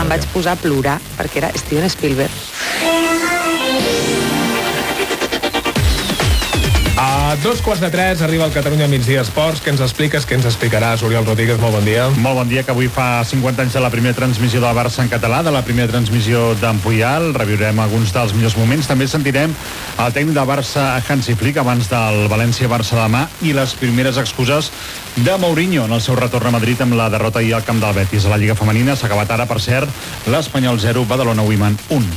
em vaig posar a plorar, perquè era Steven Spielberg. A 2:15 arriba el Catalunya Migdia Esports. Què ens expliques, què ens explicaràs? Oriol Rodríguez, molt bon dia. Molt bon dia, que avui fa 50 anys de la primera transmissió del Barça en català, de la primera transmissió d'en Puyal. Reviurem alguns dels millors moments. També sentirem el tècnic del Barça, Hansi Flick, abans del València-Barça demà, i les primeres excuses de Mourinho en el seu retorn a Madrid amb la derrota ahir al camp del Betis. A la Lliga Femenina s'ha acabat ara, per cert, l'Espanyol 0, Badalona Women 1.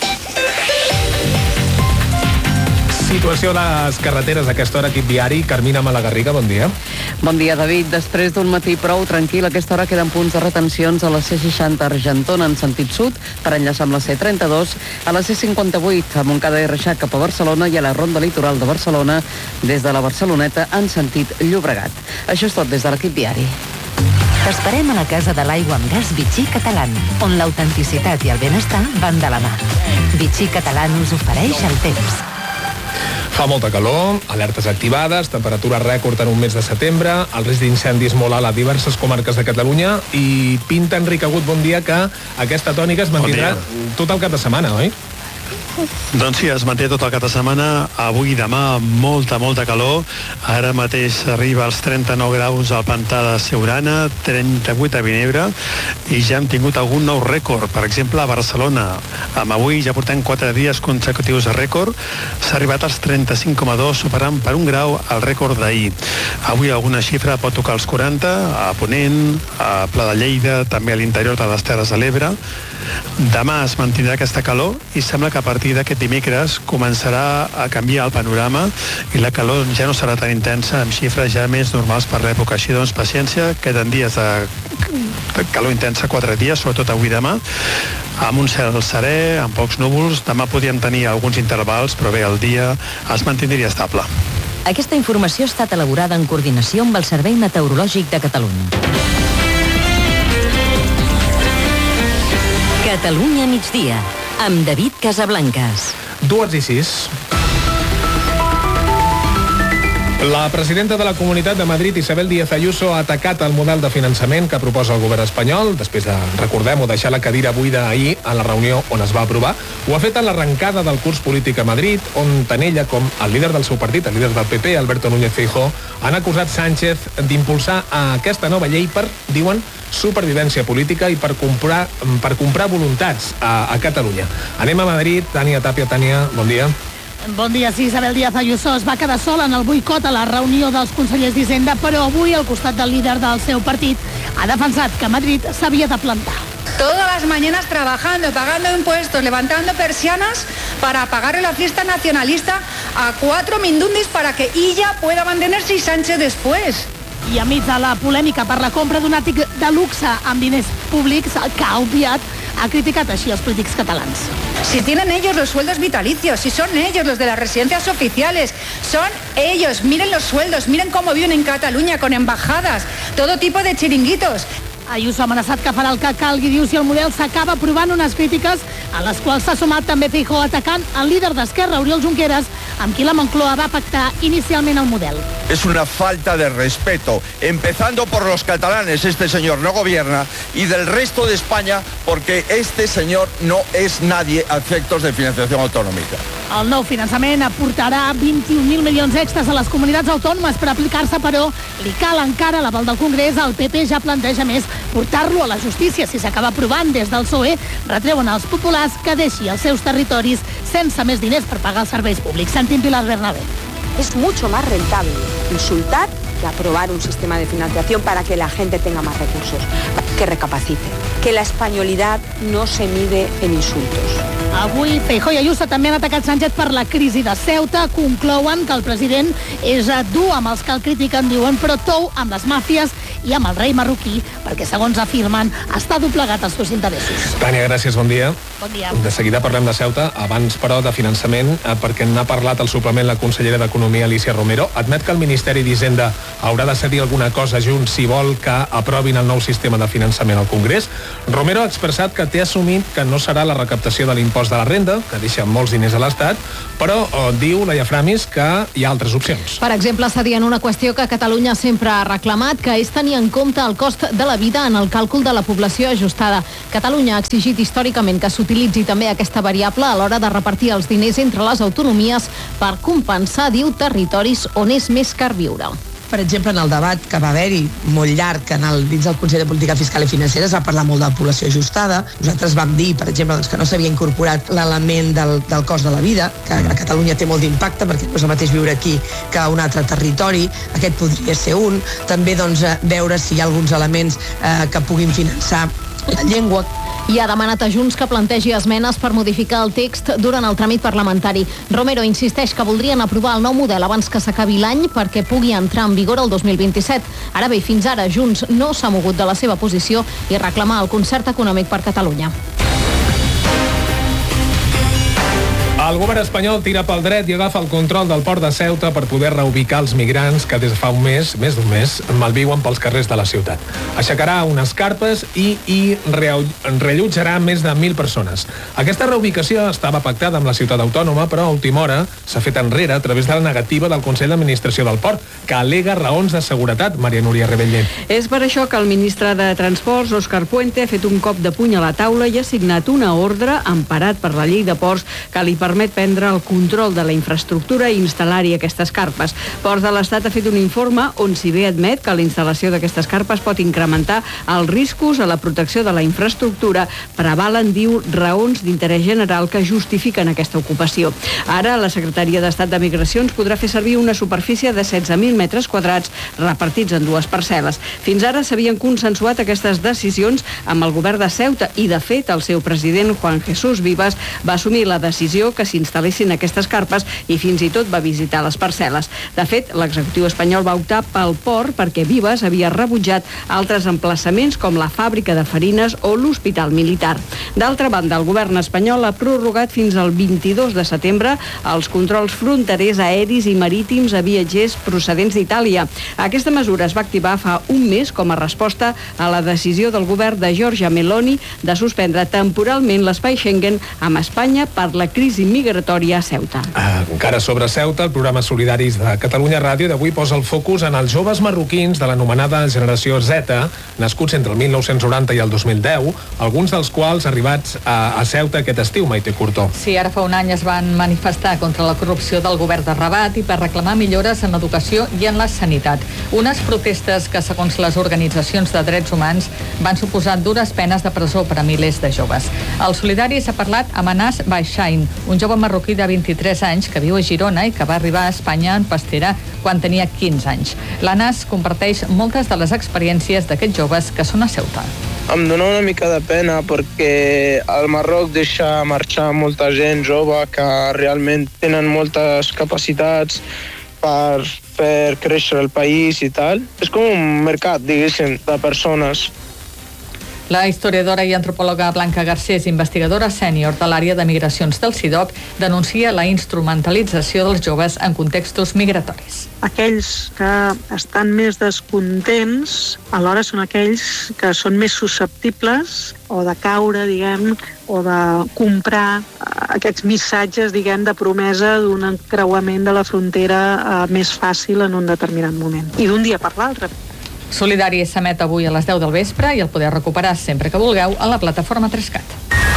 Situació a les carreteres a aquesta hora, equip viari. Carmina Malagarriga, bon dia. Bon dia, David. Després d'un matí prou tranquil, a aquesta hora queden punts de retencions a la C60 Argentona en sentit sud, per enllaçar amb la C32, a la C58 a Montcada i Reixac cap a Barcelona i a la Ronda Litoral de Barcelona des de la Barceloneta en sentit Llobregat. Això és tot des de l'equip viari. T'esperem a la Casa de l'Aigua amb Gas Vichy Catalán, on l'autenticitat i el benestar van de la mà. Vichy Catalán us ofereix el temps. Fa molta calor, alertes activades, temperatura rècord en un mes de setembre, el risc d'incendis molt alt a diverses comarques de Catalunya i pinta Enric Agut, bon dia, que aquesta tònica es mantindrà tot el cap de setmana, oi? Doncs sí, es manté tot el cap de setmana. Avui i demà molta calor. Ara mateix arriba als 39 graus al pantà de Siurana, 38 a Vinebre, i ja hem tingut algun nou rècord. Per exemple, a Barcelona, amb avui ja portem 4 dies consecutius de rècord. S'ha arribat als 35,2, superant per un grau el rècord d'ahir. Avui alguna xifra pot tocar els 40, a Ponent, a Pla de Lleida, també a l'interior de les Terres de l'Ebre. Demà es mantindrà aquesta calor i sembla que a partir d'aquest dimecres començarà a canviar el panorama i la calor ja no serà tan intensa, amb xifres ja més normals per l'època. Així doncs, paciència, queden dies de calor intensa, 4 dies, sobretot avui i demà, amb un cel serè, amb pocs núvols. Demà podríem tenir alguns intervals, però bé, el dia es mantindria estable. Aquesta informació ha estat elaborada en coordinació amb el Servei Meteorològic de Catalunya. Catalunya migdia, amb David Casablancas. 2:06. La presidenta de la Comunitat de Madrid, Isabel Díaz Ayuso, ha atacat el model de finançament que proposa el govern espanyol, després de, recordem-ho, deixar la cadira buida ahir a la reunió on es va aprovar. Ho ha fet en l'arrencada del curs polític a Madrid, on tant ella com el líder del seu partit, el líder del PP, Alberto Núñez Feijóo, han acusat Sánchez d'impulsar aquesta nova llei per, diuen, supervivència política i per comprar voluntats a Catalunya. Anem a Madrid. Tània Tàpia. Tània, bon dia. Bon dia, sí, Isabel Díaz Ayuso es va quedar sola en el boicot a la reunió dels consellers d'Hisenda, però avui, al costat del líder del seu partit, ha defensat que Madrid s'havia de plantar. Todas las mañanas trabajando, pagando impuestos, levantando persianas para pagarle la fiesta nacionalista a 4 mindundis para que ella pueda mantenerse y Sánchez después. I enmig de la polèmica per la compra d'un àtic de luxe amb diners públics, que ha obviat, ha criticat així els polítics catalans. Si tienen ellos los sueldos vitalicios, si son ellos los de las residencias oficiales, son ellos, miren los sueldos, miren cómo viven en Cataluña con embajadas, todo tipo de chiringuitos. Ayuso ha amenaçat que farà el que calgui, diu, si el model s'acaba aprovant, unes crítiques a les quals s'ha sumat també Feijóo, atacant el líder d'Esquerra, Oriol Junqueras, amb qui la Moncloa va pactar inicialment el model. Es una falta de respeto, empezando por los catalanes, este señor no gobierna, y del resto de España, porque este señor no es nadie a efectos de financiación autonómica. El nou finançament aportarà 21.000 milions extras a les comunitats autònomes. Per aplicar-se, però, li cal encara l'aval del Congrés. El PP ja planteja més portar-lo a la justícia. Si s'acaba aprovant, des del PSOE retreuen als populars que deixi els seus territoris sense més diners per pagar els serveis públics. Sentim Pilar Bernabé. Es mucho más rentable insultar que aprobar un sistema de financiación para que la gente tenga más recursos, que recapacite, que la españolidad no se mide en insultos. Avui Feijóo i Ayuso també han atacat Sánchez per la crisi de Ceuta. Conclouen que el president és dur amb els que el critiquen, diuen, però tou amb les màfies i amb el rei marroquí, perquè, segons afirmen, està doblegat als seus interessos. Tània, gràcies, bon dia. Bon dia. De seguida parlem de Ceuta, abans, però, de finançament, perquè n'ha parlat al suplement la consellera d'Economia, Alícia Romero. Admet que el Ministeri d'Hisenda haurà de cedir alguna cosa Junts si vol que aprovin el nou sistema de finançament al Congrés. Romero ha expressat que té assumit que no serà la recaptació de l'impost de la renda, que deixa molts diners a l'Estat, però diu la Iaframis que hi ha altres opcions. Per exemple, està dient una qüestió que Catalunya sempre ha reclamat, que és tenir en compte el cost de la vida en el càlcul de la població ajustada. Catalunya ha exigit històricament que s'utilitzi també aquesta variable a l'hora de repartir els diners entre les autonomies per compensar, diu, territoris on és més car viure. Per exemple, en el debat que va haver-hi molt llarg dins del Consell de Política Fiscal i Financera es va parlar molt de la població ajustada. Nosaltres vam dir, per exemple, que no s'havia incorporat l'element del cost de la vida, que a Catalunya té molt d'impacte perquè no és el mateix viure aquí que a un altre territori. Aquest podria ser un. També veure si hi ha alguns elements que puguin finançar la llengua. I ha demanat a Junts que plantegi esmenes per modificar el text durant el tràmit parlamentari. Romero insisteix que voldrien aprovar el nou model abans que s'acabi l'any perquè pugui entrar en vigor el 2027. Ara bé, fins ara Junts no s'ha mogut de la seva posició i reclamar el concert econòmic per Catalunya. El govern espanyol tira pel dret i agafa el control del port de Ceuta per poder reubicar els migrants que des de fa més d'un mes, malviuen pels carrers de la ciutat. Aixecarà unes carpes i rellotjarà més de 1.000 persones. Aquesta reubicació estava pactada amb la ciutat autònoma, però a última hora s'ha fet enrere a través de la negativa del Consell d'Administració del Port, que al·lega raons de seguretat. Maria Núria Rebellé. És per això que el ministre de Transports, Òscar Puente, ha fet un cop de puny a la taula i ha signat una ordre emparat per la llei de ports que li permet prendre el control de la infraestructura i instal·lar-hi aquestes carpes. Ports de l'Estat ha fet un informe on si bé admet que la instal·lació d'aquestes carpes pot incrementar els riscos a la protecció de la infraestructura, prevalen, diu, raons d'interès general que justifiquen aquesta ocupació. Ara, la Secretaria d'Estat de Migracions podrà fer servir una superfície de 16.000 metres quadrats repartits en dues parcel·les. Fins ara s'havien consensuat aquestes decisions amb el govern de Ceuta i, de fet, el seu president, Juan Jesús Vivas, va assumir la decisió que s'instal·lessin aquestes carpes i fins i tot va visitar les parcel·les. De fet, l'executiu espanyol va optar pel port perquè Vivas havia rebutjat altres emplaçaments com la fàbrica de farines o l'hospital militar. D'altra banda, el govern espanyol ha prorrogat fins al 22 de setembre els controls fronterers aeris i marítims a viatgers procedents d'Itàlia. Aquesta mesura es va activar fa un mes com a resposta a la decisió del govern de Giorgia Meloni de suspendre temporalment l'espai Schengen amb Espanya per la crisi migratòria a Ceuta. Encara sobre Ceuta, el programa Solidaris de Catalunya Ràdio d'avui posa el focus en els joves marroquins de l'anomenada generació Z, nascuts entre el 1990 i el 2010, alguns dels quals arribats a Ceuta aquest estiu, Maite Curtó. Sí, ara fa un any es van manifestar contra la corrupció del govern de Rabat i per reclamar millores en l'educació i en la sanitat. Unes protestes que, segons les organitzacions de drets humans, van suposar dures penes de presó per a milers de joves. El Solidaris ha parlat amb Anas Baixain, un jove marroquí de 23 anys que viu a Girona i que va arribar a Espanya en pastera quan tenia 15 anys. L'Anas comparteix moltes de les experiències d'aquests joves que són a Ceuta. Em dona una mica de pena perquè el Marroc deixa marxar molta gent jove que realment tenen moltes capacitats per fer créixer el país i tal. És com un mercat, diguéssim, de persones. La historiadora i antropòloga Blanca Garcés, investigadora sènior de l'àrea de migracions del CIDOC, denuncia la instrumentalització dels joves en contextos migratoris. Aquells que estan més descontents alhora són aquells que són més susceptibles o de caure, diguem, o de comprar aquests missatges, diguem, de promesa d'un encreuament de la frontera més fàcil en un determinat moment. I d'un dia per l'altre. Solidari s'emet avui a les 10 del vespre i el podeu recuperar sempre que vulgueu a la plataforma 3CAT.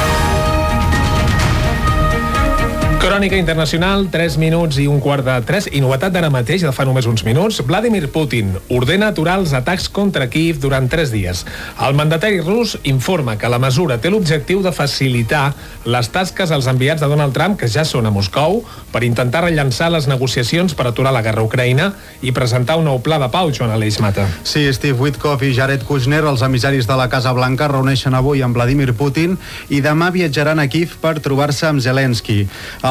Crònica internacional, 3 minuts i un quart de 3. I novetat d'ara mateix, de fa només uns minuts, Vladimir Putin ordena aturar els atacs contra Kíev durant 3 dies. El mandatari rus informa que la mesura té l'objectiu de facilitar les tasques als enviats de Donald Trump, que ja són a Moscou, per intentar rellançar les negociacions per aturar la guerra a Ucraïna i presentar un nou pla de pau, Joan Aleix Mata. Sí, Steve Witkoff i Jared Kushner, els emissaris de la Casa Blanca, reuneixen avui amb Vladimir Putin i demà viatjaran a Kíev per trobar-se amb Zelensky.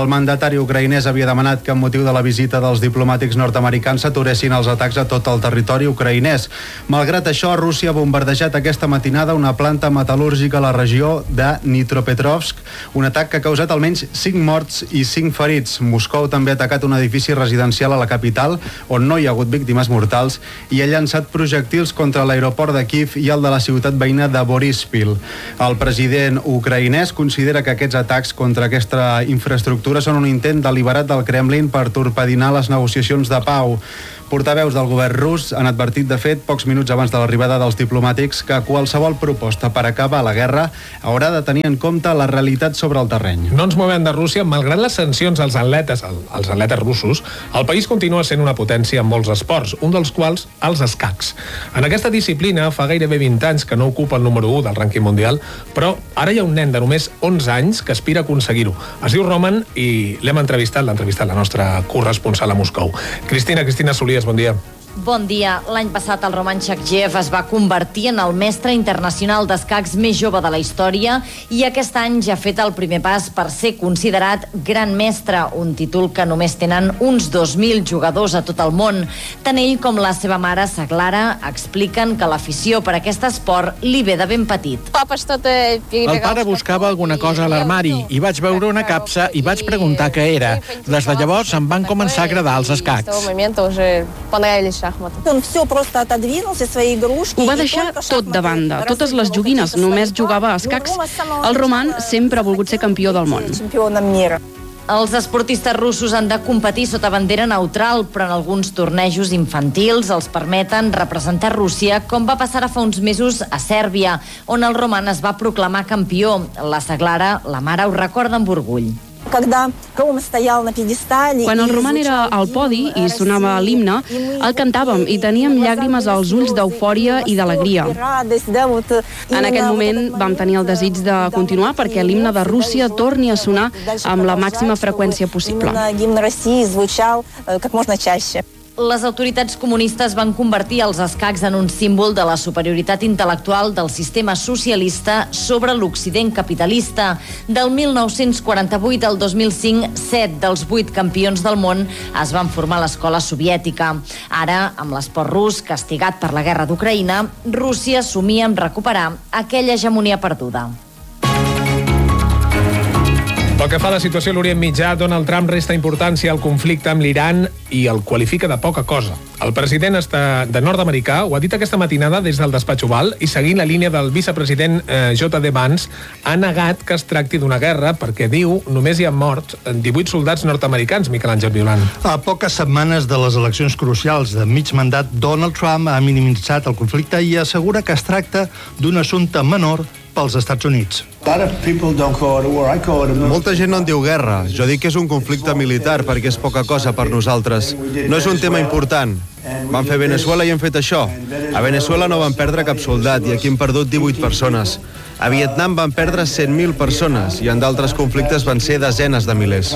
El mandatari ucraïnès havia demanat que amb motiu de la visita dels diplomàtics nord-americans s'aturessin els atacs a tot el territori ucraïnès. Malgrat això, Rússia ha bombardejat aquesta matinada una planta metal·lúrgica a la regió de Dnipropetrovsk, un atac que ha causat almenys 5 morts i 5 ferits. Moscou també ha atacat un edifici residencial a la capital, on no hi ha hagut víctimes mortals, i ha llançat projectils contra l'aeroport de Kiev i el de la ciutat veïna de Boryspil. El president ucraïnès considera que aquests atacs contra aquesta infraestructura són un intent deliberat del Kremlin per torpedinar les negociacions de pau. Portaveus del govern rus han advertit, de fet, pocs minuts abans de l'arribada dels diplomàtics, que qualsevol proposta per acabar la guerra haurà de tenir en compte la realitat sobre el terreny. No ens movem de Rússia. Malgrat les sancions als atletes russos, el país continua sent una potència en molts esports, un dels quals els escacs. En aquesta disciplina fa gairebé 20 anys que no ocupa el número 1 del rànquing mundial, però ara hi ha un nen de només 11 anys que aspira a aconseguir-ho. Es diu Roman i l'hem entrevistat, la nostra corresponsal a Moscou. Cristina Solies, bon dia. Bon dia. L'any passat el Roman Shakhtiev es va convertir en el mestre internacional d'escacs més jove de la història i aquest any ja ha fet el primer pas per ser considerat gran mestre, un títol que només tenen uns 2.000 jugadors a tot el món. Tant ell com la seva mare, Saglara, expliquen que l'afició per aquest esport li ve de ben petit. El pare buscava alguna cosa a l'armari i vaig veure una capsa i vaig preguntar què era. Des de llavors em van començar a agradar els escacs. Ho va deixar tot de banda, totes les joguines, només jugava a escacs. El Roman sempre ha volgut ser campió del món. Els esportistes russos han de competir sota bandera neutral, però en alguns tornejos infantils els permeten representar Rússia, com va passar fa uns mesos a Sèrbia, on el Roman es va proclamar campió. La Saglara, la mare, ho recorda amb orgull. Quan el Roman era al podi i sonava l'himne, el cantàvem i teníem llàgrimes als ulls d'eufòria i d'alegria. En aquell moment vam tenir el desig de continuar perquè l'himne de Rússia torni a sonar amb la màxima freqüència possible. Les autoritats comunistes van convertir els escacs en un símbol de la superioritat intel·lectual del sistema socialista sobre l'Occident capitalista. Del 1948 al 2005, 7 dels 8 campions del món es van formar a l'escola soviètica. Ara, amb l'esport rus castigat per la guerra d'Ucraïna, Rússia somia en recuperar aquella hegemonia perduda. Pel que fa a la situació a l'Orient Mitjà, Donald Trump resta importància al conflicte amb l'Iran i el qualifica de poca cosa. El president de nord-americà ho ha dit aquesta matinada des del despatx Oval i seguint la línia del vicepresident J.D. Vance ha negat que es tracti d'una guerra perquè, diu, només hi han mort 18 soldats nord-americans, Miquel Àngel Violant. A poques setmanes de les eleccions crucials de mig mandat, Donald Trump ha minimitzat el conflicte i assegura que es tracta d'un assumpte menor pels Estats Units. Molta gent no en diu guerra. Jo dic que és un conflicte militar perquè és poca cosa per nosaltres. No és un tema important. Van fer Venezuela i han fet això. A Venezuela no van perdre cap soldat i aquí han perdut 18 persones. A Vietnam van perdre 100.000 persones i en d'altres conflictes van ser desenes de milers.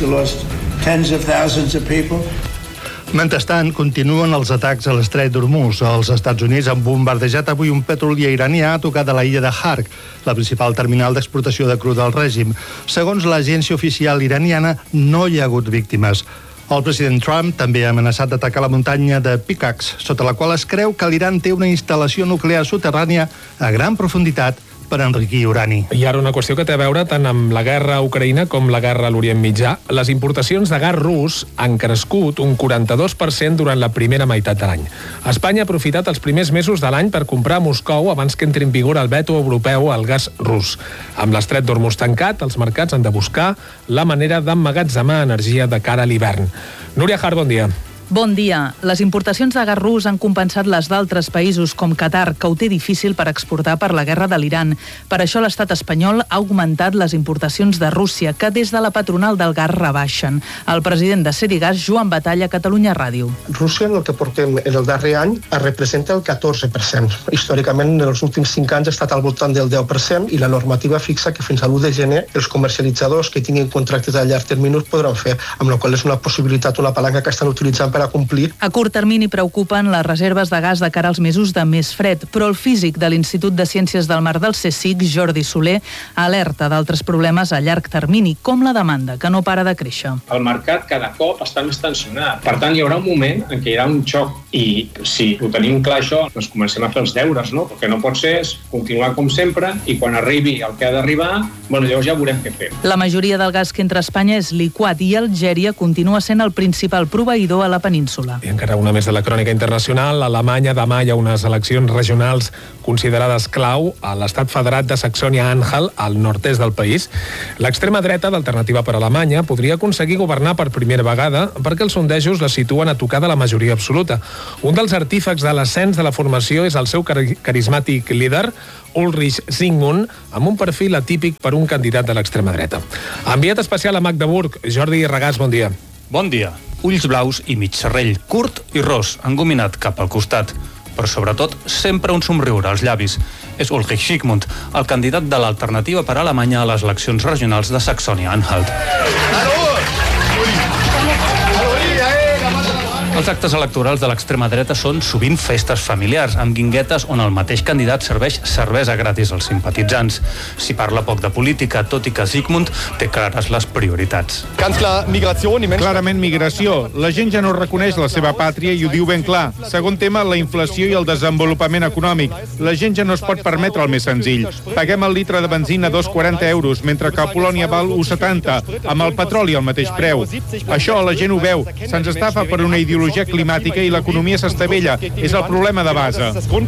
Mentrestant, continuen els atacs a l'estret d'Hormuz. Els Estats Units han bombardejat avui un petrolier iranià a tocar de la illa de Hark, la principal terminal d'exportació de cru del règim. Segons l'agència oficial iraniana, no hi ha hagut víctimes. El president Trump també ha amenaçat d'atacar la muntanya de Pickaxe, sota la qual es creu que l'Iran té una instal·lació nuclear soterrània a gran profunditat per enriquir urani. I ara una qüestió que té a veure tant amb la guerra a Ucraïna com la guerra a l'Orient Mitjà. Les importacions de gas rus han crescut un 42% durant la primera meitat de l'any. Espanya ha aprofitat els primers mesos de l'any per comprar a Moscou abans que entri en vigor el veto europeu al gas rus. Amb l'estret d'Hormuz tancat, els mercats han de buscar la manera d'emmagatzemar energia de cara a l'hivern. Núria Har, bon dia. Bon dia. Les importacions de gas rus han compensat les d'altres països com Qatar, que ho té difícil per exportar per la guerra de l'Iran. Per això l'estat espanyol ha augmentat les importacions de Rússia, que des de la patronal del gas rebaixen. El president de Cedigas, Joan Batalla, a Catalunya Ràdio. Rússia, en el que portem en el darrer any, representa el 14%. Històricament, en els últims 5 anys ha estat al voltant del 10% i la normativa fixa que fins a l'1 de gener els comercialitzadors que tinguin contractes a llarg termini podran fer, amb la qual és una possibilitat, una palanca que estan utilitzant per para complir. A curt termini preocupen les reserves de gas de cara als mesos de més fred, però el físic de l'Institut de Ciències del Mar del CSIC, Jordi Soler, alerta d'altres problemes a llarg termini, com la demanda, que no para de créixer. El mercat cada cop està més tensionat. Per tant, hi haurà un moment en què hi haurà un xoc i si ho tenim clar això, doncs comencem a fer els deures, no? El que no pot ser és continuar com sempre i quan arribi el que ha d'arribar, llavors ja veurem què fem. La majoria del gas que entra a Espanya és liquat i Algèria continua sent el principal proveïdor a la península. I encara una més de la crònica internacional. A Alemanya demà hi ha unes eleccions regionals considerades clau a l'estat federat de Saxònia-Anhalt, al nord-est del país. L'extrema dreta d'Alternativa per Alemanya podria aconseguir governar per primera vegada perquè els sondejos la situen a tocar de la majoria absoluta. Un dels artífecs de l'ascens de la formació és el seu carismàtic líder, Ulrich Zygmunt, amb un perfil atípic per un candidat de l'extrema dreta. Enviat especial a Magdeburg, Jordi Regàs, bon dia. Bon dia. Ulls blaus i mig serrell, curt i ros, engominat cap al costat. Però sobretot, sempre un somriure als llavis. És Ulrich Zygmunt, el candidat de l'Alternativa per Alemanya a les eleccions regionals de Saxònia-Anhalt. Els actes electorals de l'extrema dreta són sovint festes familiars, amb guinguetes on el mateix candidat serveix cervesa gratis als simpatitzants. S'hi parla poc de política, tot i que Zygmunt té clares les prioritats. Clarament migració. La gent ja no reconeix la seva pàtria i ho diu ben clar. Segon tema, la inflació i el desenvolupament econòmic. La gent ja no es pot permetre el més senzill. Paguem el litre de benzina a 2,40 euros, mentre que a Polònia val 1,70, amb el petroli al mateix preu. Això la gent ho veu. Se'ns estafa per una ideologia climàtica i l'economia s'estavella. És el problema de base.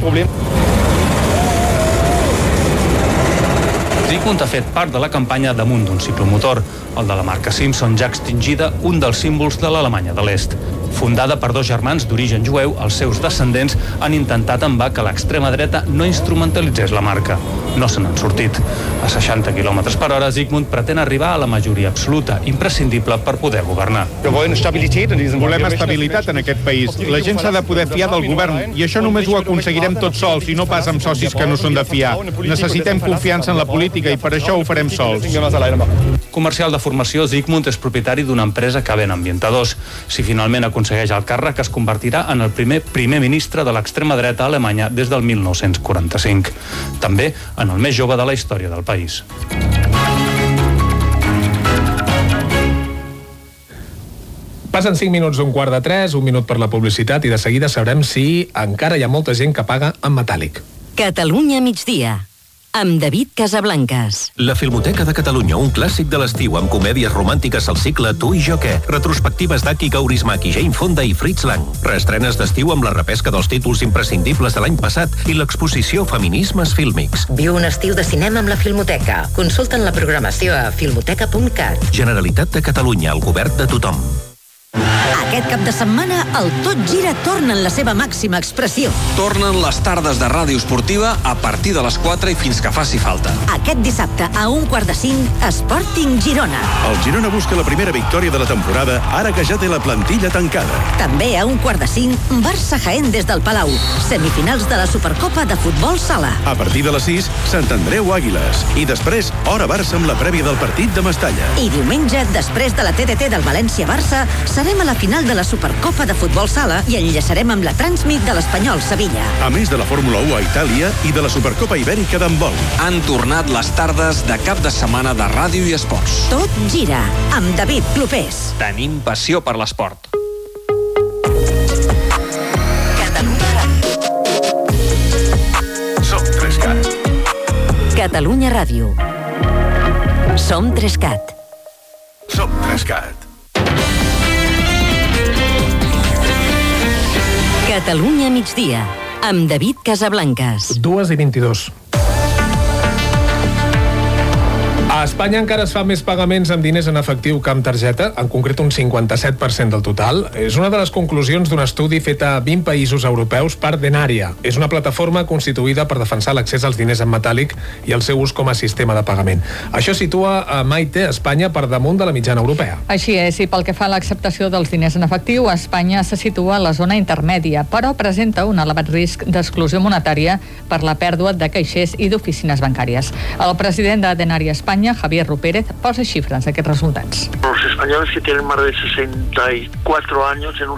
Zygmunt ha fet part de la campanya damunt d'un ciclomotor, el de la marca Simpson, ja extingida, un dels símbols de l'Alemanya de l'Est. Fundada per dos germans d'origen jueu, els seus descendents han intentat en va que l'extrema dreta no instrumentalitzés la marca. No se n'han sortit. A 60 km per hora, Zygmunt pretén arribar a la majoria absoluta, imprescindible per poder governar. Volem estabilitat en aquest país. La gent s'ha de poder fiar del govern i això només ho aconseguirem tots sols i no pas amb socis que no són de fiar. Necessitem confiança en la política i per això ho farem sols. Comercial de formació, Zygmunt és propietari d'una empresa que ven ambientadors. Si finalment aconsegueix el càrrec, es convertirà en el primer ministre de l'extrema dreta alemanya des del 1945. També en el més jove de la història del país. Passen 5 minuts d'un 2:45, un minut per la publicitat i de seguida sabrem si encara hi ha molta gent que paga en metàl·lic. Catalunya migdia, amb David Casablancas. La Filmoteca de Catalunya, un clàssic de l'estiu amb comèdies romàntiques al cicle Tu i jo què, retrospectives d'Aki Kaurismäki, Jane Fonda i Fritz Lang, reestrenes d'estiu amb la repesca dels títols imprescindibles de l'any passat i l'exposició Feminismes Fílmics. Viu un estiu de cinema amb la Filmoteca. Consulta'n la programació a filmoteca.cat. Generalitat de Catalunya, el govern de tothom. Aquest cap de setmana, el Tot Gira torna en la seva màxima expressió. Tornen les tardes de ràdio esportiva a partir de les 4 i fins que faci falta. Aquest dissabte, a 4:45, Sporting Girona. El Girona busca la primera victòria de la temporada, ara que ja té la plantilla tancada. També a 4:45, Barça-Jaén des del Palau. Semifinals de la Supercopa de Futbol Sala. A partir de les 6, Sant Andreu Àguiles. I després, hora Barça amb la prèvia del partit de Mestalla. I diumenge, després de la TDT del València-Barça, serem a la final de la Supercopa de Futbol Sala i enllaçarem amb la Transmit de l'Espanyol Sevilla. A més de la Fórmula 1 a Itàlia i de la Supercopa Ibèrica d'handbol. Han tornat les tardes de cap de setmana de ràdio i esports. Tot gira, amb David Clopés. Tenim passió per l'esport. Som 3CAT. Catalunya Ràdio. Som 3CAT. Som 3CAT. Catalunya migdia, amb David Casablancas. 2:22. A Espanya encara es fa més pagaments amb diners en efectiu que amb targeta, en concret un 57% del total. És una de les conclusions d'un estudi fet a 20 països europeus per Denaria. És una plataforma constituïda per defensar l'accés als diners en metàl·lic i el seu ús com a sistema de pagament. Això situa a Maite, Espanya, per damunt de la mitjana europea. Així és, i pel que fa a l'acceptació dels diners en efectiu, Espanya se situa a la zona intermèdia, però presenta un elevat risc d'exclusió monetària per la pèrdua de caixers i d'oficines bancàries. El president de Denaria Espanya, Catalunya, Javier Rupérez, posa xifres d'aquests resultats. Los españoles que tienen más de 64 años, en un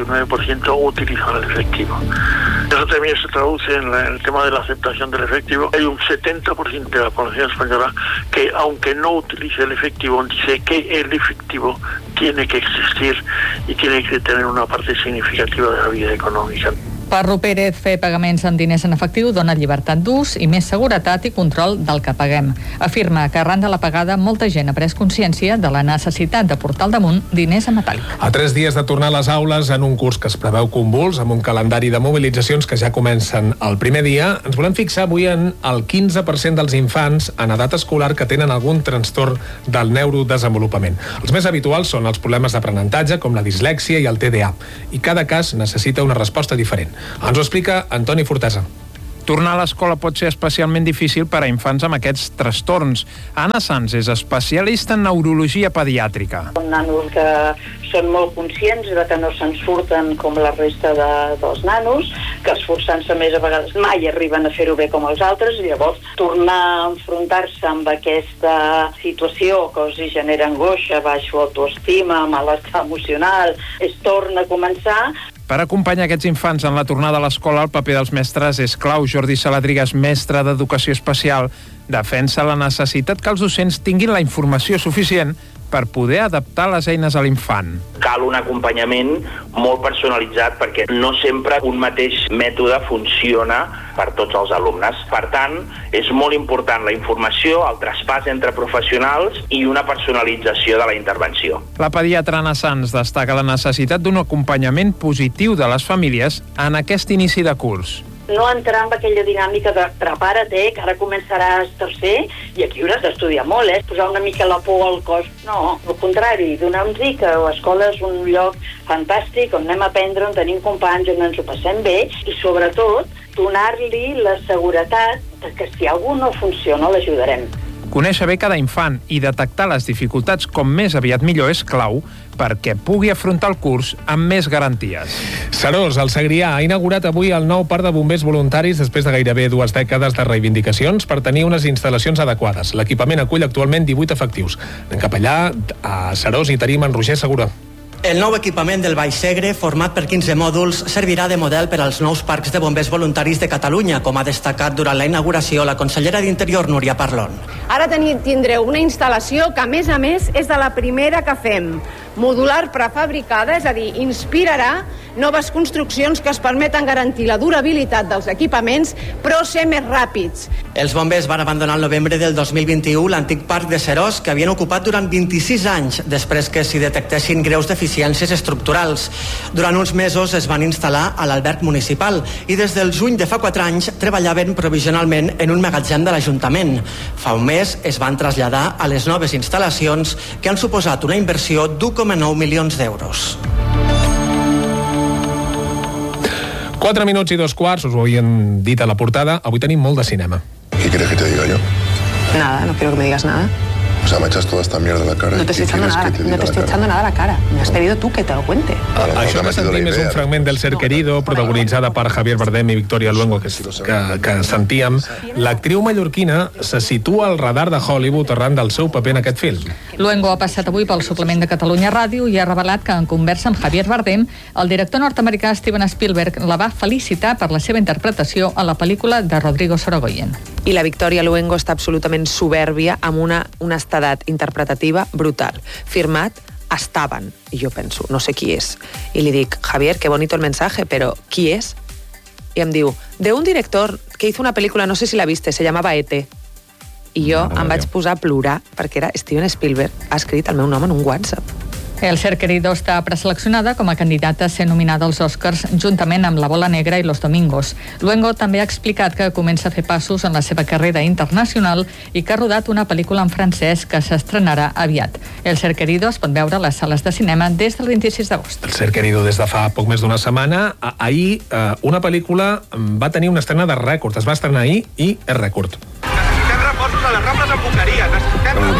79% utilizan el efectivo. Eso también se traduce en el tema de la aceptación del efectivo. Hay un 70% de la población española que, aunque no utilice el efectivo, dice que el efectivo tiene que existir y tiene que tener una parte significativa de la vida econòmica. Per Rupérez, fer pagaments en diners en efectiu dona llibertat d'ús i més seguretat i control del que paguem. Afirma que arran de la pagada molta gent ha pres consciència de la necessitat de portar al damunt diners en metàl·lic. A 3 dies de tornar a les aules en un curs que es preveu convuls, amb un calendari de mobilitzacions que ja comencen el primer dia, ens volem fixar avui en el 15% dels infants en edat escolar que tenen algun trastorn del neurodesenvolupament. Els més habituals són els problemes d'aprenentatge, com la dislèxia i el TDA, i cada cas necessita una resposta diferent. Ens ho explica Antoni Fortesa. Tornar a l'escola pot ser especialment difícil per a infants amb aquests trastorns. Anna Sanz és especialista en neurologia pediàtrica. Són nanos que són molt conscients de que no se'n surten com la resta dels nanos, que esforçant-se més a vegades mai arriben a fer-ho bé com els altres, i llavors tornar a enfrontar-se amb aquesta situació que els genera angoixa, baixa autoestima, malestar emocional, es torna a començar. Per acompanyar aquests infants en la tornada a l'escola, el paper dels mestres és clau. Jordi Saladrigas, mestre d'Educació Especial, defensa la necessitat que els docents tinguin la informació suficient per poder adaptar les eines a l'infant. Cal un acompanyament molt personalitzat perquè no sempre un mateix mètode funciona per tots els alumnes. Per tant, és molt important la informació, el traspàs entre professionals i una personalització de la intervenció. La pediatra Anna Sanz destaca la necessitat d'un acompanyament positiu de les famílies en aquest inici de curs. No entrar en aquella dinàmica de prepara't, que ara començaràs tercer i aquí hauràs d'estudiar molt, posar una mica la por al cos. No, al contrari, donar-nos que l'escola és un lloc fantàstic on anem a aprendre, on tenim companys, on ens ho passem bé i sobretot donar-li la seguretat que si algú no funciona l'ajudarem. Conèixer bé cada infant i detectar les dificultats com més aviat millor és clau perquè pugui afrontar el curs amb més garanties. Serós, el Segrià, ha inaugurat avui el nou parc de bombers voluntaris després de gairebé 2 dècades de reivindicacions per tenir unes instal·lacions adequades. L'equipament acull actualment 18 efectius. Anem cap allà, a Serós, i tenim en Roger Segura. El nou equipament del Baix Segre, format per 15 mòduls, servirà de model per als nous parcs de bombers voluntaris de Catalunya, com ha destacat durant la inauguració la consellera d'Interior, Núria Parlon. Ara tindreu una instal·lació que, a més, és de la primera que fem. Modular prefabricada, és a dir, inspirarà noves construccions que es permeten garantir la durabilitat dels equipaments, però ser més ràpids. Els bombers van abandonar el novembre del 2021 l'antic parc de Serós, que havien ocupat durant 26 anys, després que s'hi detectessin greus deficiències estructurals. Durant uns mesos es van instal·lar a l'alberg municipal i des del juny de fa 4 anys treballaven provisionalment en un magatzem de l'Ajuntament. Fa un mes es van traslladar a les noves instal·lacions que han suposat una inversió d'1,9 milions d'euros. 4 minuts i 2 quarts, us ho havien dit a la portada, avui tenim molt de cinema. ¿Qué quieres que te diga yo? Nada, no quiero que me digas nada. O sea, me echas toda esta mierda a la cara. No te estoy echando nada, no te estoy echando nada a la cara. Me has pedido tú que te lo cuente. Això que sentim és un fragment del Ser Querido, protagonitzada per Javier Bardem i Victoria Luengo, que sentíem. L'actriu mallorquina se situa al radar de Hollywood arran del seu paper en aquest film. Luengo ha passat avui pel suplement de Catalunya Ràdio i ha revelat que en conversa amb Javier Bardem, el director nord-americà Steven Spielberg la va felicitar per la seva interpretació a la pel·lícula de Rodrigo Sorogoyen. I la Victoria Luengo està absolutament soberbia amb una honestedat interpretativa brutal. Firmat Estaban. I jo penso, no sé qui és. I li dic, Javier, qué bonito el mensaje, pero ¿qui es? Y em diu, de un director que hizo una película, no sé si la viste, se llamaba E.T. I jo em vaig posar a plorar perquè era Steven Spielberg. Ha escrit el meu nom en un WhatsApp. El Ser Querido està preseleccionada com a candidata a ser nominada als Oscars juntament amb La Bola Negra i Los Domingos. Luengo també ha explicat que comença a fer passos en la seva carrera internacional i que ha rodat una pel·lícula en francès que s'estrenarà aviat. El Ser Querido es pot veure a les sales de cinema des del 26 d'agost. El Ser Querido des de fa poc més d'una setmana. Ahir una pel·lícula va tenir una estrena de rècord. Es va estrenar ahir i és rècord. Necessitem reforços a les Rambles amb Boqueria. Necessitem...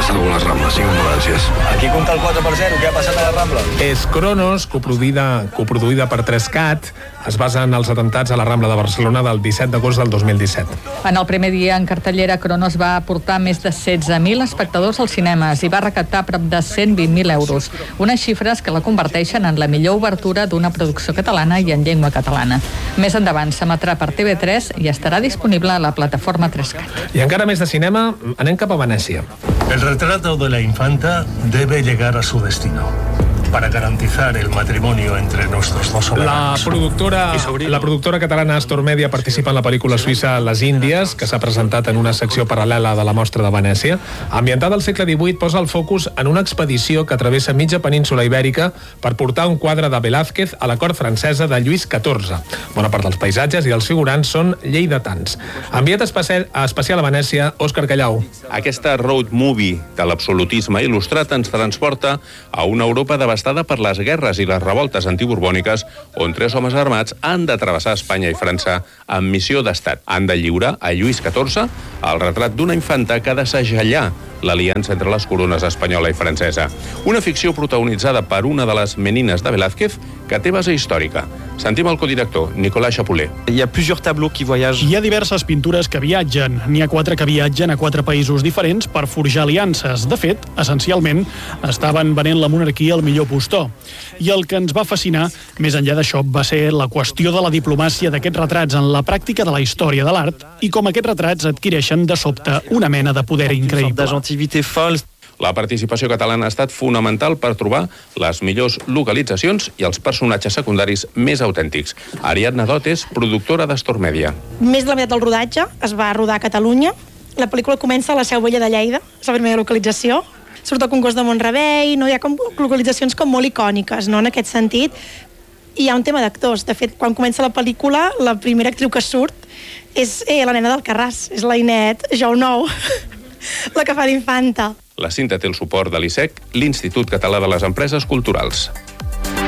pasa algo en las Ramblas, sin ambulancias. Aquí compta el 4-0, què ha passat a la Rambla? És Cronos, coproduïda per 3CAT, es basa en els atemptats a la Rambla de Barcelona del 17 d'agost del 2017. En el primer dia en cartellera, Cronos va aportar més de 16.000 espectadors als cinemes i va recaptar prop de 120.000 euros, unes xifres que la converteixen en la millor obertura d'una producció catalana i en llengua catalana. Més endavant s'emetrà per TV3 i estarà disponible a la plataforma 3CAT. I encara més de cinema, anem cap a Venècia. El retrato de la infanta debe llegar a su destino para garantizar el matrimonio entre nuestros dos soberanos. La productora catalana Astor Media participa en la pel·lícula suïssa Les Índies, que s'ha presentat en una secció paral·lela de la Mostra de Venècia. Ambientada al segle XVIII, posa el focus en una expedició que travessa mitja península ibèrica per portar un quadre de Velázquez a la cort francesa de Lluís XIV. Bona part dels paisatges i els figurants són lleidatans. Enviat especial a Venècia, Òscar Callau. Aquesta road movie de l'absolutisme il·lustrat ens transporta a una Europa devastada per les guerres i les revoltes antiborbòniques, on 3 homes armats han de travessar Espanya i França amb missió d'estat. Han de lliurar a Lluís XIV el retrat d'una infanta que ha de segellar l'aliança entre les corones espanyola i francesa. Una ficció protagonitzada per una de les menines de Velázquez que té base històrica. Sentim el codirector, Nicolas Chapulet. Hi ha diverses pintures que viatgen. N'hi ha 4 que viatgen a 4 països diferents per forjar aliances. De fet, essencialment, estaven venent la monarquia al millor postor. I el que ens va fascinar, més enllà d'això, va ser la qüestió de la diplomàcia d'aquests retrats en la pràctica de la història de l'art i com aquests retrats adquireixen de sobte una mena de poder increïble. La participació catalana ha estat fonamental per trobar les millors localitzacions i els personatges secundaris més autèntics. Ariadna Dot és productora d'Astor Media. Més de la meitat del rodatge es va rodar a Catalunya. La pel·lícula comença a la Seu Vella de Lleida, és la primera localització. Surt el congost de Mont-rebei, no? Hi ha com localitzacions com molt icòniques, no? En aquest sentit. I hi ha un tema d'actors. De fet, quan comença la pel·lícula, la primera actriu que surt és la nena d'Alcarràs, és la Inet Jounou, la que fa d'infanta. La cinta té el suport de l'ISEC, l'Institut Català de les Empreses Culturals.